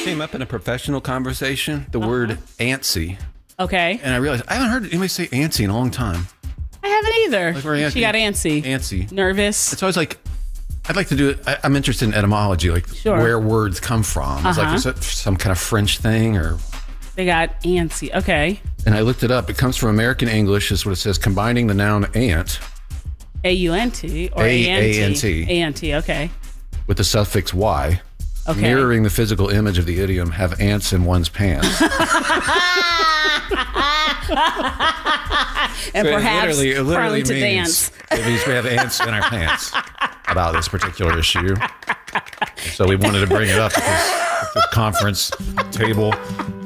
came up in a professional conversation, the word antsy. Okay. And I realized I haven't heard anybody say antsy in a long time. I haven't either. Like we're She got antsy. Antsy. Nervous. It's always like, I'd like to do it. I'm interested in etymology, like where words come from. It's like, is it some kind of French thing or? They got antsy. Okay. And I looked it up. It comes from American English. Is what it says, combining the noun ant. A-U-N-T or A-N-T. A-N-T, okay. With the suffix Y. Okay. Mirroring the physical image of the idiom, have ants in one's pants. And So perhaps it literally to means, dance. It means we have ants in our pants about this particular issue. So we wanted to bring it up at the conference table.